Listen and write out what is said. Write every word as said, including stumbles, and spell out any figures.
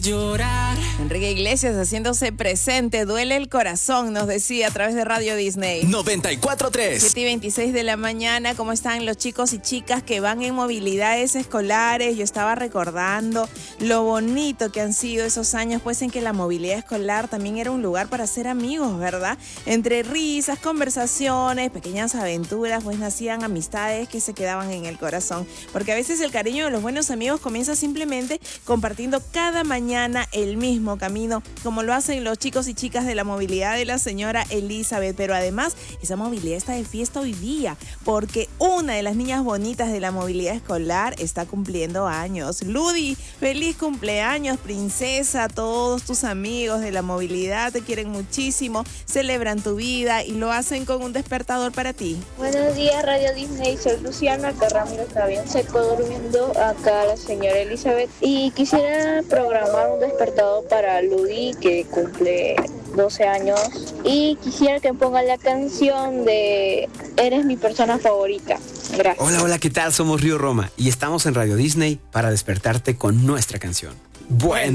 Llorar. Enrique Iglesias haciéndose presente, duele el corazón, nos decía a través de Radio Disney. noventa y cuatro punto tres. siete y veintiséis de la mañana, ¿cómo están los chicos y chicas que van en movilidades escolares? Yo estaba recordando lo bonito que han sido esos años, pues en que la movilidad escolar también era un lugar para ser amigos, ¿verdad? Entre risas, conversaciones, pequeñas aventuras, pues nacían amistades que se quedaban en el corazón. Porque a veces el cariño de los buenos amigos comienza simplemente compartiendo cada mañana el mismo camino, como lo hacen los chicos y chicas de la movilidad de la señora Elizabeth. Pero además, esa movilidad está de fiesta hoy día, porque una de las niñas bonitas de la movilidad escolar está cumpliendo años. Ludi, feliz cumpleaños, princesa. Todos tus amigos de la movilidad te quieren muchísimo, celebran tu vida y lo hacen con un despertador para ti. Buenos días, Radio Disney. Soy Luciana, acá Ramiro está bien seco durmiendo, acá la señora Elizabeth. Y quisiera programar un despertador para Ludi, que cumple doce años. Y quisiera que ponga la canción de Eres mi persona favorita. Gracias. Hola, hola, ¿qué tal? Somos Río Roma y estamos en Radio Disney para despertarte con nuestra canción. Bueno.